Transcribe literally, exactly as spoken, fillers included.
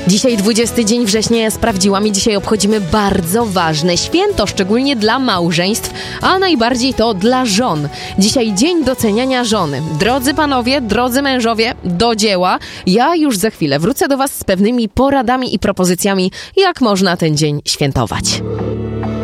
Dzisiaj dwudziesty dzień września, sprawdziłam i dzisiaj obchodzimy bardzo ważne święto, szczególnie dla małżeństw, a najbardziej to dla żon. Dzisiaj dzień doceniania żony. Drodzy panowie, drodzy mężowie, do dzieła. Ja już za chwilę wrócę do was z pewnymi poradami i propozycjami, jak można ten dzień świętować.